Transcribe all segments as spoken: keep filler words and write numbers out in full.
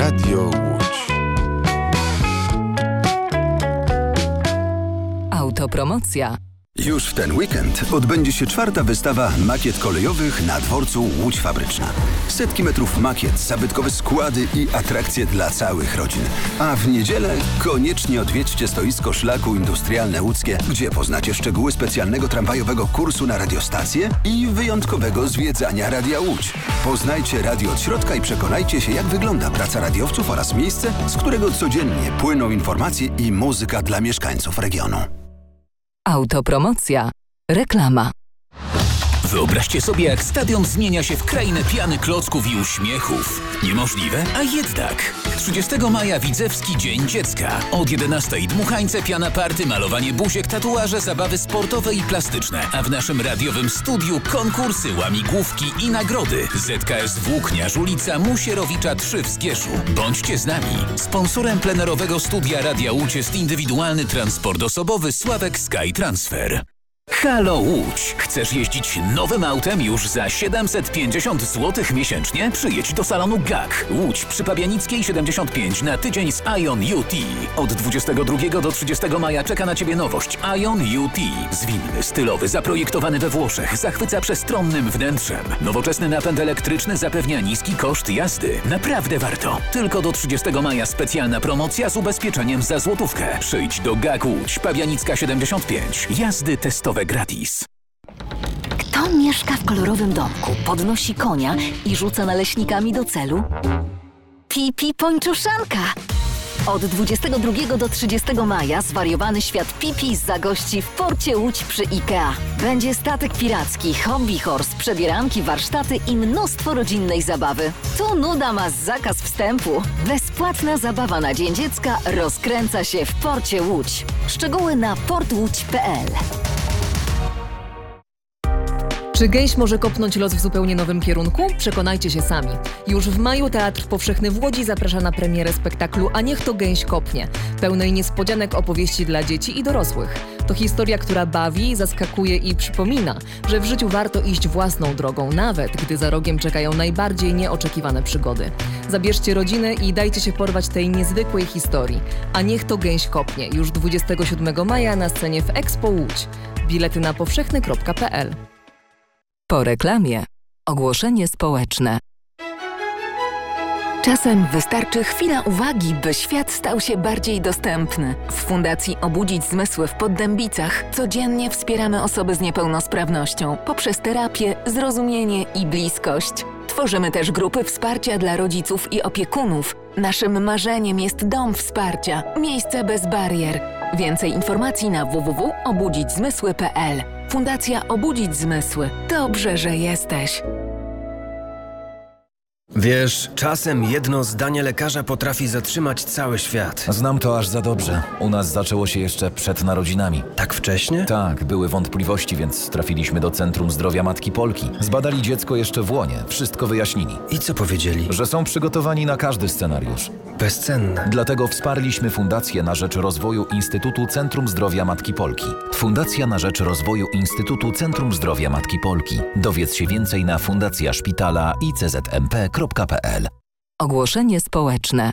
Radio Łódź. Autopromocja. Już w ten weekend odbędzie się czwarta wystawa makiet kolejowych na dworcu Łódź Fabryczna. Setki metrów makiet, zabytkowe składy i atrakcje dla całych rodzin. A w niedzielę koniecznie odwiedźcie stoisko Szlaku Industrialne Łódzkie, gdzie poznacie szczegóły specjalnego tramwajowego kursu na radiostację i wyjątkowego zwiedzania Radia Łódź. Poznajcie radio od środka i przekonajcie się, jak wygląda praca radiowców oraz miejsce, z którego codziennie płyną informacje i muzyka dla mieszkańców regionu. Autopromocja. Reklama. Wyobraźcie sobie, jak stadion zmienia się w krainę piany, klocków i uśmiechów. Niemożliwe, a jednak. trzydziestego maja Widzewski Dzień Dziecka. Od jedenastej dmuchańce, piana party, malowanie buziek, tatuaże, zabawy sportowe i plastyczne. A w naszym radiowym studiu konkursy, łamigłówki i nagrody. Z K S Włókniarz, ulica Musierowicza trzy w Zgierzu. Bądźcie z nami. Sponsorem plenerowego studia Radia Łódź jest indywidualny transport osobowy Sławek Sky Transfer. Halo Łódź! Chcesz jeździć nowym autem już za siedemset pięćdziesiąt złotych miesięcznie? Przyjedź do salonu G A K. Łódź przy Pabianickiej siedemdziesiąt pięć na tydzień z Ion U T. Od dwudziestego drugiego do trzydziestego maja czeka na Ciebie nowość Ion U T. Zwinny, stylowy, zaprojektowany we Włoszech, zachwyca przestronnym wnętrzem. Nowoczesny napęd elektryczny zapewnia niski koszt jazdy. Naprawdę warto. Tylko do trzydziestego maja specjalna promocja z ubezpieczeniem za złotówkę. Przyjdź do G A K Łódź, Pabianicka siedemdziesiąt pięć. Jazdy testowe gratis. Kto mieszka w kolorowym domku, podnosi konia i rzuca naleśnikami do celu? Pipi Pończuszanka! Od dwudziestego drugiego do trzydziestego maja zwariowany świat Pipi zagości w porcie Łódź przy IKEA. Będzie statek piracki, hobby horse, przebieranki, warsztaty i mnóstwo rodzinnej zabawy. Tu nuda ma zakaz wstępu. Bezpłatna zabawa na Dzień Dziecka rozkręca się w porcie Łódź. Szczegóły na port łódź kropka p l. Czy gęś może kopnąć los w zupełnie nowym kierunku? Przekonajcie się sami. Już w maju Teatr Powszechny w Łodzi zaprasza na premierę spektaklu A niech to gęś kopnie, pełnej niespodzianek opowieści dla dzieci i dorosłych. To historia, która bawi, zaskakuje i przypomina, że w życiu warto iść własną drogą, nawet gdy za rogiem czekają najbardziej nieoczekiwane przygody. Zabierzcie rodzinę i dajcie się porwać tej niezwykłej historii. A niech to gęś kopnie, już dwudziestego siódmego maja na scenie w Expo Łódź. Bilety na powszechny kropka p l. Po reklamie. Ogłoszenie społeczne. Czasem wystarczy chwila uwagi, by świat stał się bardziej dostępny. W Fundacji Obudzić Zmysły w Poddębicach codziennie wspieramy osoby z niepełnosprawnością poprzez terapię, zrozumienie i bliskość. Tworzymy też grupy wsparcia dla rodziców i opiekunów. Naszym marzeniem jest dom wsparcia, miejsce bez barier. Więcej informacji na w w w kropka obudzić zmysły kropka p l. Fundacja Obudzić Zmysły. Dobrze, że jesteś. Wiesz, czasem jedno zdanie lekarza potrafi zatrzymać cały świat. Znam to aż za dobrze. U nas zaczęło się jeszcze przed narodzinami. Tak wcześnie? Tak, były wątpliwości, więc trafiliśmy do Centrum Zdrowia Matki Polki. Zbadali dziecko jeszcze w łonie, wszystko wyjaśnili. I co powiedzieli? Że są przygotowani na każdy scenariusz. Bezcenne. Dlatego wsparliśmy Fundację na rzecz rozwoju Instytutu Centrum Zdrowia Matki Polki. Fundacja na rzecz rozwoju Instytutu Centrum Zdrowia Matki Polki. Dowiedz się więcej na fundacja szpitala i c z m p kropka p l. Ogłoszenie społeczne.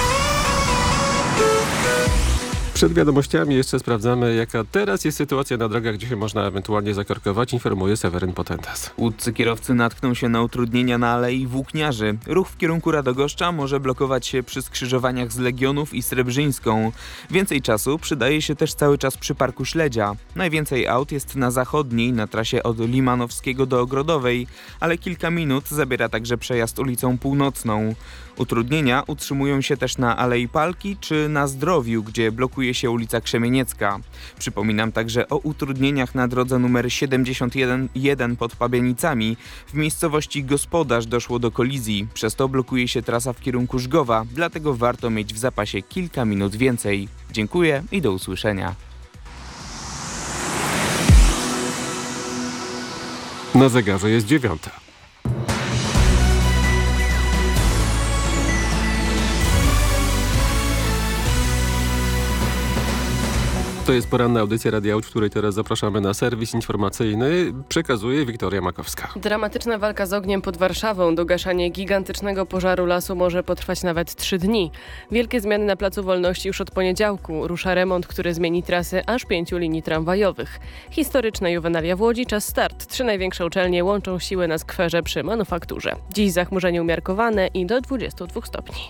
Przed wiadomościami jeszcze sprawdzamy, jaka teraz jest sytuacja na drogach, gdzie się można ewentualnie zakorkować, informuje Seweryn Potentas. Łódzcy kierowcy natkną się na utrudnienia na Alei Włókniarzy. Ruch w kierunku Radogoszcza może blokować się przy skrzyżowaniach z Legionów i Srebrzyńską. Więcej czasu przydaje się też cały czas przy Parku Śledzia. Najwięcej aut jest na zachodniej, na trasie od Limanowskiego do Ogrodowej, ale kilka minut zabiera także przejazd ulicą Północną. Utrudnienia utrzymują się też na Alei Palki czy na Zdrowiu, gdzie blokuje się ulica Krzemieniecka. Przypominam także o utrudnieniach na drodze nr siedemdziesiąt jeden pod Pabianicami. W miejscowości Gospodarz doszło do kolizji, przez to blokuje się trasa w kierunku Żgowa, dlatego warto mieć w zapasie kilka minut więcej. Dziękuję i do usłyszenia. Na zegarze jest dziewiąta. To jest poranna audycja Radia Łódź, w której teraz zapraszamy na serwis informacyjny. Przekazuje Wiktoria Makowska. Dramatyczna walka z ogniem pod Warszawą. Dogaszanie gigantycznego pożaru lasu może potrwać nawet trzy dni. Wielkie zmiany na Placu Wolności już od poniedziałku. Rusza remont, który zmieni trasy aż pięciu linii tramwajowych. Historyczna juwenalia w Łodzi, czas start. Trzy największe uczelnie łączą siły na skwerze przy Manufakturze. Dziś zachmurzenie umiarkowane i do dwudziestu dwóch stopni.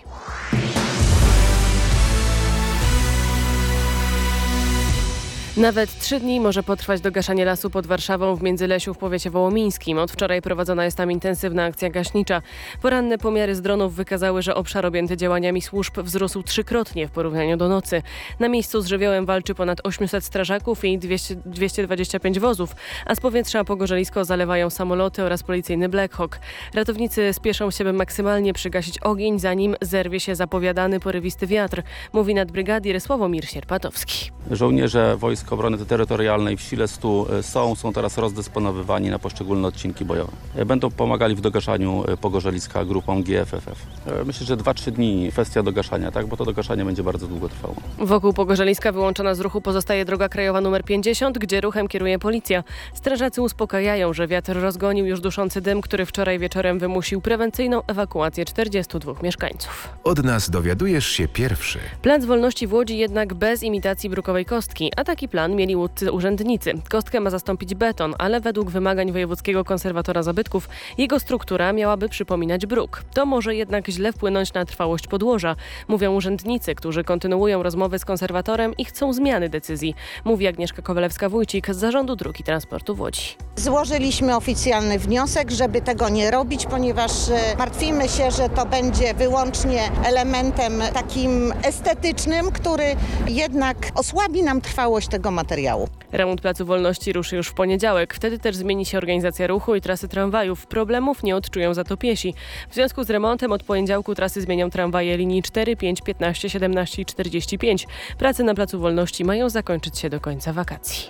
Nawet trzy dni może potrwać dogaszanie lasu pod Warszawą w Międzylesiu w powiecie wołomińskim. Od wczoraj prowadzona jest tam intensywna akcja gaśnicza. Poranne pomiary z dronów wykazały, że obszar objęty działaniami służb wzrósł trzykrotnie w porównaniu do nocy. Na miejscu z żywiołem walczy ponad osiemset strażaków i dwieście, dwieście dwadzieścia pięć wozów, a z powietrza pogorzelisko zalewają samoloty oraz policyjny Black Hawk. Ratownicy spieszą się, by maksymalnie przygasić ogień, zanim zerwie się zapowiadany porywisty wiatr, mówi nadbrygadier Sławomir Sierpatowski. Żołnierze Wojsk Obrony Terytorialnej w Silestu są, są teraz rozdysponowywani na poszczególne odcinki bojowe. Będą pomagali w dogaszaniu pogorzeliska grupom G F F F. Myślę, że dwa trzy dni kwestia dogaszania, tak, bo to dogaszanie będzie bardzo długo trwało. Wokół pogorzeliska wyłączona z ruchu pozostaje droga krajowa numer pięćdziesiąt, gdzie ruchem kieruje policja. Strażacy uspokajają, że wiatr rozgonił już duszący dym, który wczoraj wieczorem wymusił prewencyjną ewakuację czterdziestu dwóch mieszkańców. Od nas dowiadujesz się pierwszy. Plac Wolności w Łodzi jednak bez imitacji brukowej kostki, a taki plan mieli łódzcy urzędnicy. Kostkę ma zastąpić beton, ale według wymagań Wojewódzkiego Konserwatora Zabytków jego struktura miałaby przypominać bruk. To może jednak źle wpłynąć na trwałość podłoża, mówią urzędnicy, którzy kontynuują rozmowy z konserwatorem i chcą zmiany decyzji, mówi Agnieszka Kowalewska-Wójcik z Zarządu Dróg i Transportu w Łodzi. Złożyliśmy oficjalny wniosek, żeby tego nie robić, ponieważ martwimy się, że to będzie wyłącznie elementem takim estetycznym, który jednak osłabi nam trwałość tego materiału. Remont Placu Wolności ruszy już w poniedziałek. Wtedy też zmieni się organizacja ruchu i trasy tramwajów. Problemów nie odczują za to piesi. W związku z remontem od poniedziałku trasy zmienią tramwaje linii cztery, pięć, piętnaście, siedemnaście i czterdzieści pięć. Prace na Placu Wolności mają zakończyć się do końca wakacji.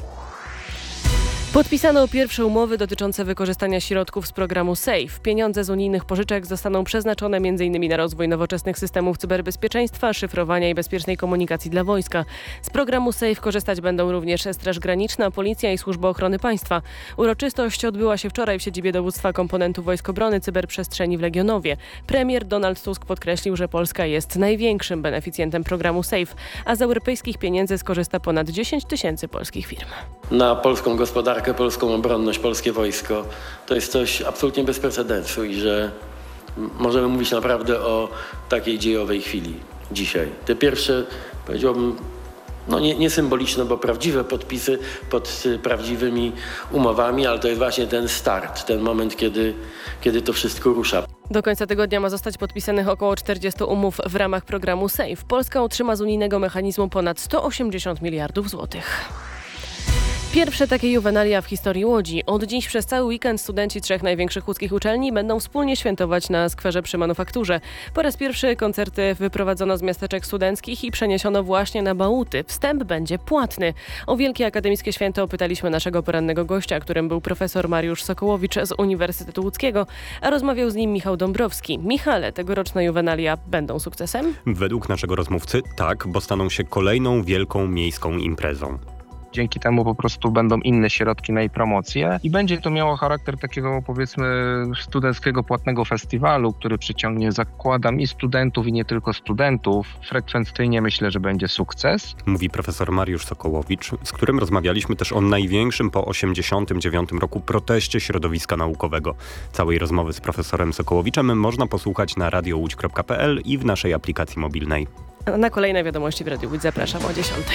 Podpisano pierwsze umowy dotyczące wykorzystania środków z programu SAFE. Pieniądze z unijnych pożyczek zostaną przeznaczone m in na rozwój nowoczesnych systemów cyberbezpieczeństwa, szyfrowania i bezpiecznej komunikacji dla wojska. Z programu SAFE korzystać będą również Straż Graniczna, Policja i Służba Ochrony Państwa. Uroczystość odbyła się wczoraj w siedzibie Dowództwa Komponentu Wojsk Obrony Cyberprzestrzeni w Legionowie. Premier Donald Tusk podkreślił, że Polska jest największym beneficjentem programu SAFE, a z europejskich pieniędzy skorzysta ponad dziesięć tysięcy polskich firm. Na polską gospodarkę, polską obronność, polskie wojsko to jest coś absolutnie bez precedensu i że możemy mówić naprawdę o takiej dziejowej chwili dzisiaj. Te pierwsze, powiedziałbym, no nie, nie symboliczne, bo prawdziwe podpisy pod prawdziwymi umowami, ale to jest właśnie ten start, ten moment, kiedy, kiedy to wszystko rusza. Do końca tygodnia ma zostać podpisanych około czterdziestu umów w ramach programu SAFE. Polska otrzyma z unijnego mechanizmu ponad sto osiemdziesiąt miliardów złotych. Pierwsze takie juwenalia w historii Łodzi. Od dziś przez cały weekend studenci trzech największych łódzkich uczelni będą wspólnie świętować na skwerze przy Manufakturze. Po raz pierwszy koncerty wyprowadzono z miasteczek studenckich i przeniesiono właśnie na Bałuty. Wstęp będzie płatny. O wielkie akademickie święto pytaliśmy naszego porannego gościa, którym był profesor Mariusz Sokołowicz z Uniwersytetu Łódzkiego, a rozmawiał z nim Michał Dąbrowski. Michale, tegoroczne juwenalia będą sukcesem? Według naszego rozmówcy tak, bo staną się kolejną wielką miejską imprezą. Dzięki temu po prostu będą inne środki na jej promocję i będzie to miało charakter takiego, powiedzmy, studenckiego płatnego festiwalu, który przyciągnie, zakładam, i studentów, i nie tylko studentów. Frekwencyjnie myślę, że będzie sukces. Mówi profesor Mariusz Sokołowicz, z którym rozmawialiśmy też o największym po osiemdziesiątym dziewiątym roku proteście środowiska naukowego. Całej rozmowy z profesorem Sokołowiczem można posłuchać na radio łódź kropka p l i w naszej aplikacji mobilnej. Na kolejne wiadomości w Radiu Łódź zapraszam o dziesiątej.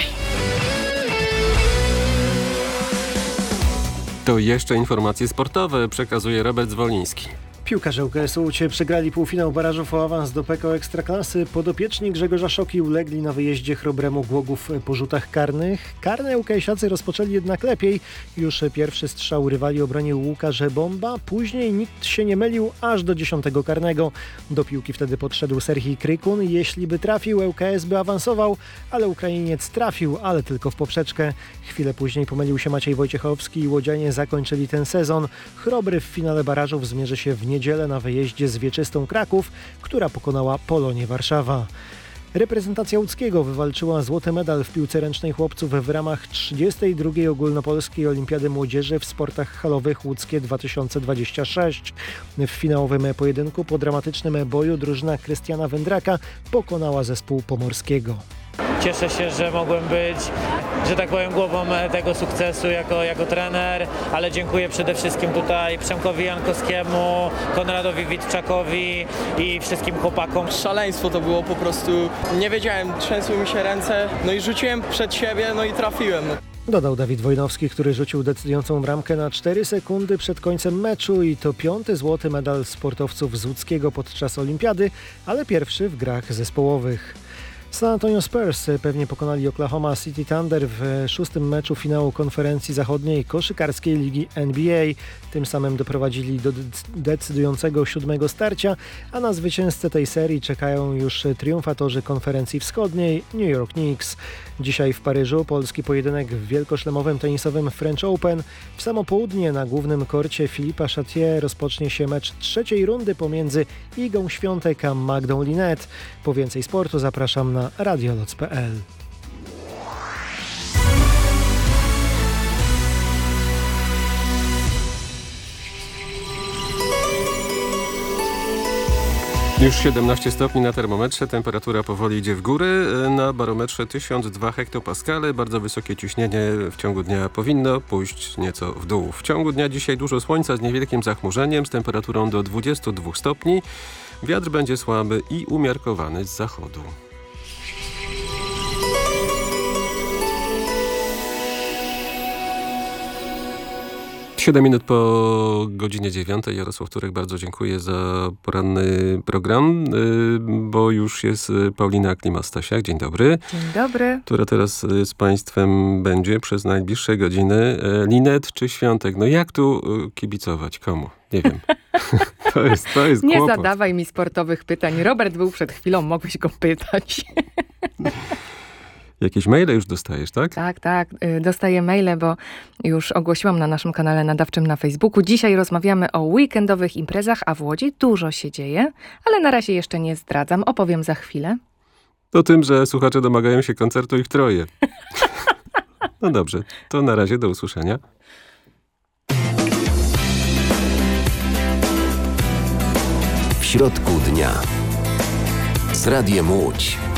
To jeszcze informacje sportowe przekazuje Robert Zwoliński. Piłkarze U K S Łódź przegrali półfinał barażów o awans do P E K O Ekstraklasy. Podopieczni Grzegorza Szoki ulegli na wyjeździe chrobremu Głogów po rzutach karnych. Karne UKS-iacy rozpoczęli jednak lepiej. Już pierwszy strzał rywali obronił Łukasz Bomba. Później nikt się nie mylił aż do dziesiątego karnego. Do piłki wtedy podszedł Serhii Krykun. Jeśli by trafił, L K S by awansował, ale Ukrainiec trafił, ale tylko w poprzeczkę. Chwilę później pomylił się Maciej Wojciechowski i łodzianie zakończyli ten sezon. Chrobry w finale barażów zmierzy się w niedzielę na wyjeździe z Wieczystą Kraków, która pokonała Polonię Warszawa. Reprezentacja łódzkiego wywalczyła złoty medal w piłce ręcznej chłopców w ramach trzydziestej drugiej Ogólnopolskiej Olimpiady Młodzieży w sportach halowych Łódzkie dwa tysiące dwadzieścia sześć. W finałowym pojedynku po dramatycznym boju drużyna Krystiana Wędraka pokonała zespół pomorskiego. Cieszę się, że mogłem być, że tak powiem, głową tego sukcesu jako, jako trener, ale dziękuję przede wszystkim tutaj Przemkowi Jankowskiemu, Konradowi Witczakowi i wszystkim chłopakom. Szaleństwo to było po prostu, nie wiedziałem, trzęsły mi się ręce, no i rzuciłem przed siebie, no i trafiłem. Dodał Dawid Wojnowski, który rzucił decydującą bramkę na cztery sekundy przed końcem meczu i to piąty złoty medal sportowców z łódzkiego podczas olimpiady, ale pierwszy w grach zespołowych. San Antonio Spurs pewnie pokonali Oklahoma City Thunder w szóstym meczu finału konferencji zachodniej koszykarskiej ligi N B A. Tym samym doprowadzili do decydującego siódmego starcia, a na zwycięzcę tej serii czekają już triumfatorzy konferencji wschodniej New York Knicks. Dzisiaj w Paryżu polski pojedynek w wielkoszlemowym tenisowym French Open. W samo południe na głównym korcie Filipa Chatrier rozpocznie się mecz trzeciej rundy pomiędzy Igą Świątek a Magdą Linette. Po więcej sportu zapraszam na radioloc kropka p l. Już siedemnaście stopni na termometrze, temperatura powoli idzie w górę, na barometrze tysiąc dwa hektopaskale, bardzo wysokie ciśnienie w ciągu dnia powinno pójść nieco w dół. W ciągu dnia dzisiaj dużo słońca z niewielkim zachmurzeniem, z temperaturą do dwudziestu dwóch stopni, wiatr będzie słaby i umiarkowany z zachodu. siedem minut po godzinie dziewiątej. Jarosław Turek, bardzo dziękuję za poranny program, bo już jest Paulina Klima-Stasiak. Dzień dobry. Dzień dobry. Która teraz z Państwem będzie przez najbliższe godziny. Linette czy Świątek? No jak tu kibicować? Komu? Nie wiem. to jest, to jest Nie kłopot. zadawaj mi sportowych pytań. Robert był przed chwilą, mogłeś go pytać. Jakieś maile już dostajesz, tak? Tak, tak. Dostaję maile, bo już ogłosiłam na naszym kanale nadawczym na Facebooku. Dzisiaj rozmawiamy o weekendowych imprezach, a w Łodzi dużo się dzieje, ale na razie jeszcze nie zdradzam. Opowiem za chwilę. To tym, że słuchacze domagają się koncertu ich troje. No dobrze, to na razie do usłyszenia. W środku dnia z Radiem Łódź.